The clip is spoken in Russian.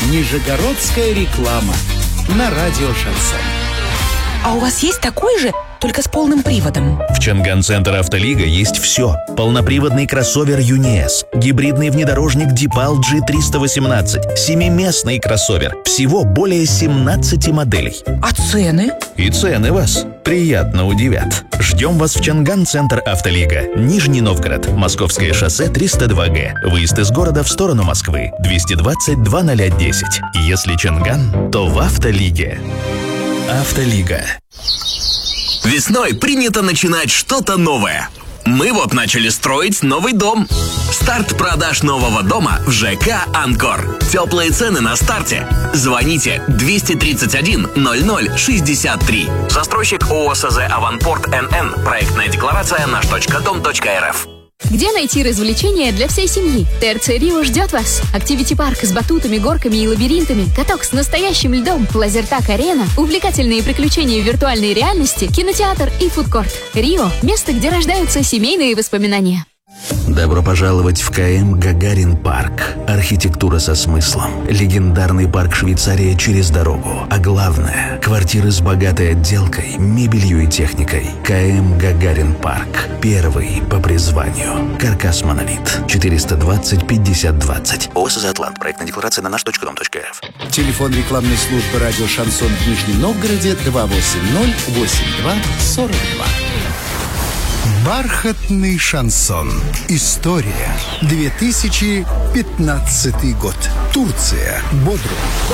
Нижегородская реклама на радио «Шансон». А у вас есть такой же, только с полным приводом? В Чанган-центр «Автолига» есть все. Полноприводный кроссовер ЮНИЭС, гибридный внедорожник Дипал G318, 7-местный кроссовер. Всего более 17 моделей. А цены? И цены вас приятно удивят. Ждем вас в Чанган-центр «Автолига». Нижний Новгород, Московское шоссе 302Г. Выезд из города в сторону Москвы. 220-0010. Если Чанган, то в «Автолиге». «Автолига». Весной принято начинать что-то новое. Мы вот начали строить новый дом. Старт продаж нового дома в ЖК «Анкор». Теплые цены на старте. Звоните 231 00 63. Застройщик ООО СЗ «Аванпорт НН». Проектная декларация наш.дом.рф. Где найти развлечения для всей семьи? ТРЦ «Рио» ждет вас. Активити-парк с батутами, горками и лабиринтами, каток с настоящим льдом, лазертаг-арена, увлекательные приключения в виртуальной реальности, кинотеатр и фудкорт. «Рио» – место, где рождаются семейные воспоминания. Добро пожаловать в КМ «Гагарин парк». Архитектура со смыслом. Легендарный парк Швейцария через дорогу. А главное – квартиры с богатой отделкой, мебелью и техникой. КМ «Гагарин парк». Первый по призванию. Каркас «Монолит». 420-50-20. ОСЗ «Атлант». Проектная декларация на наш.дом.рф. Телефон рекламной службы радио «Шансон» в Нижнем Новгороде 280-82-42. Бархатный шансон. История. 2015 год. Турция. Бодрум.